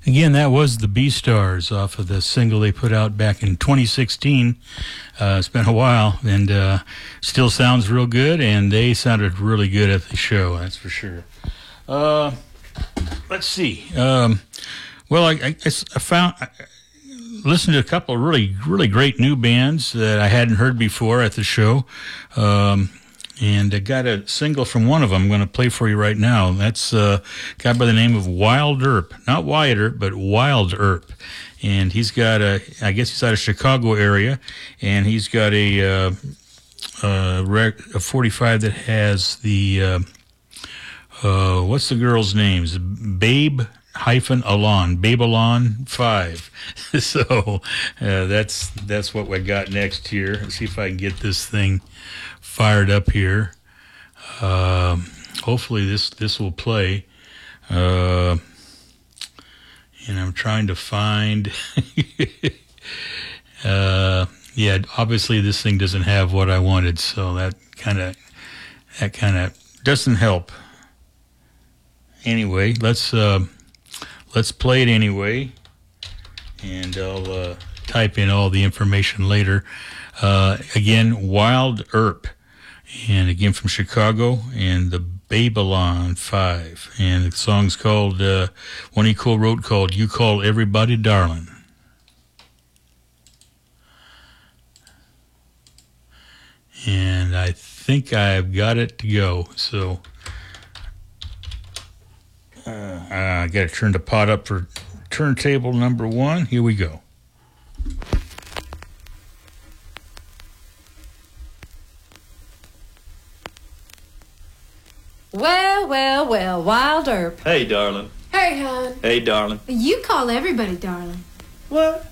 Again, that was the B-Stars off of the single they put out back in 2016. It's been a while, and still sounds real good, and they sounded really good at the show, that's for sure. Let's see. Well, I found... listened to a couple of really great new bands that I hadn't heard before at the show. And I got a single from one of them I'm going to play for you right now. That's a guy by the name of Wild Earp. Not Wyatt Earp, but Wild Earp. And he's got I guess he's out of Chicago area, and he's got a 45 that has the, what's the girl's names? Babe-Alon, Babe-Alon 5. So that's what we got next here. Let's see if I can get this thing fired up here. Hopefully this will play. And I'm trying to find. Yeah, obviously this thing doesn't have what I wanted, so that kind of doesn't help. Anyway, let's play it anyway, and I'll type in all the information later. Again, Wild Earp, and again from Chicago, and the Babe-Alon 5, and the song's called, one he co-wrote called You Call Everybody Darling. And I think I've got it to go, so I got to turn the pot up for turntable number 1. Here we go. Well, Wild Earp. Hey, darling. Hey, hon. Hey, darling. You call everybody darling. What?